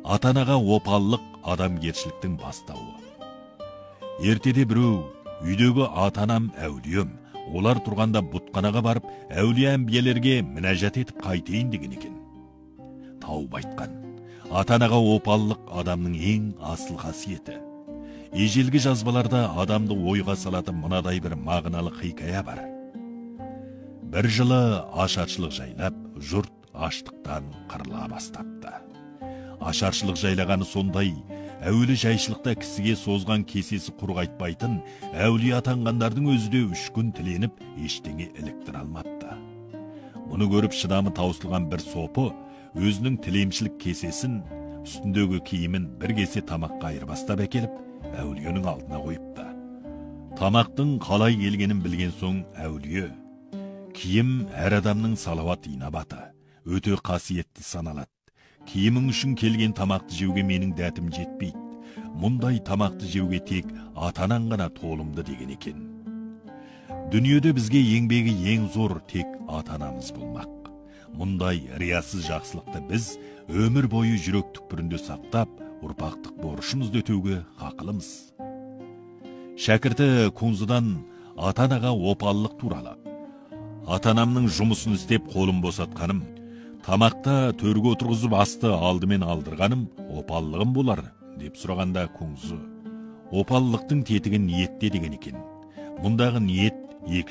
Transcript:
Ата-анаға опаллық адамгершіліктің бастауы. Ертеде біреу, үйдегі ата-анам әулием, олар тұрғанда бұтқанаға барып, әулие әмбиелерге мінәжат етіп қайтейін деген екен. Тауып айтқан, ата-анаға опаллық адамның ең асыл қасиеті. Ежелгі жазбаларда адамды ойға салатын мынадай бір мағыналы хикая бар. Бір жылы ашаршылық жайлап, жұрт аштықтан қырыла бастапты. Ашаршылық жайлағаны сондай, әуелі жайшылықта кісіге созған кесесі құрғайтпайтын әулие атанғандардың өзі де 3 күн тіленіп, ештеңе іліктіре алмапты. Мұны көріп шыдамы таусылған бір сопы өзінің тілемшілік кесесін, үстіндегі киімін бір кесе тамаққа айырбастап әкеліп, әулиенің алдына қойыпты. Тамақтың қалай келгенін білген соң әулие, киім әр адамның салауат инабаты, өте қасиетті саналады. Киімің үшін келген тамақты жеуге менің дәтім жетпейді. Мұндай тамақты жеуге тек ата-анаң ғана толымды деген екен. Дүниеде бізге еңбегі ең зор тек ата-анамыз болмақ. Мұндай риясыз жақсылықты біз өмір бойы жүрек түкпірінде сақтап, ұрпақтық борышымызды өтеуге хақылымыз. Шәкірті Кунзыдан ата-анаға опаллық туралы. Ата-анамның жұмысын істеп қолым босатқаным, тамақта төрге отырғызып асты алдымен алдырғаным опаллығым болар, деп сұрағанда Кунзы опаллықтың тетігі ниетте деген екен. Мұндағы ниет екі